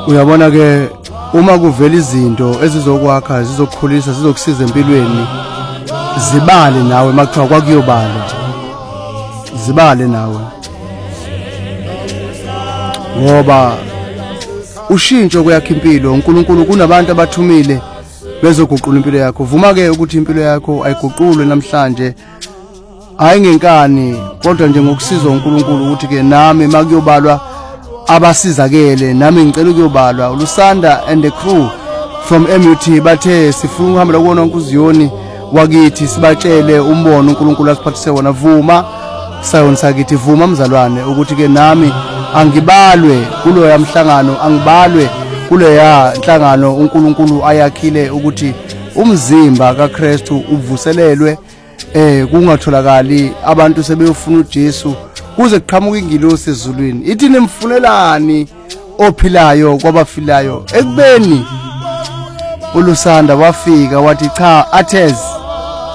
Uyabona ke uma kuvela izinto ezizokwakha zizokukhulisa zizokusiza empilweni zibale nawe makuthiwa kwakuyobalwa zibale nawe ngoba ushintsho kuyakha impilo uNkulunkulu kunabantu abathumile bezoguqula impilo yakho vuma ke ukuthi impilo yakho ayiguqulwe namhlanje hayi ngenkani kodwa nje ngokusizwa uNkulunkulu ukuthi ke nami makuyobalwa abasizakele nami ngicela ukuyobalwa uLusanda and the crew from MUT bathe sifuna ukuhamba kubona uNkuziyoni wakithi sibatshele umbono uNkulunkulu asiphathise wona vuma sayona sakithi vuma mzalwane ukuthi ke nami angibalwe kulo yamhlangano angibalwe kule ya inhlangano uNkulunkulu ayakhile ukuthi umzimba kaKristu uvuselelwe kungatholakali abantu sebeyofuna uJesu kuze kuqhamuka ingilosi ezulwini ithi nimfunelani ophilayo kwabafilayo ekubeni uLusanda wafika wathi cha athezi